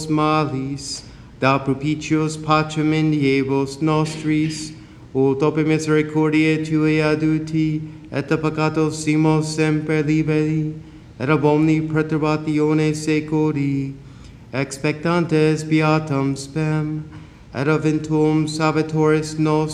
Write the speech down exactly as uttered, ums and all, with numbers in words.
malis, da propitios pacem in diebus nostris, ut ope misericordiae Tuae aduti, et a peccatos simos semper liberi, et ab omni perturbatione seculi, expectantes beatam spem, et a ventum salvatoris nos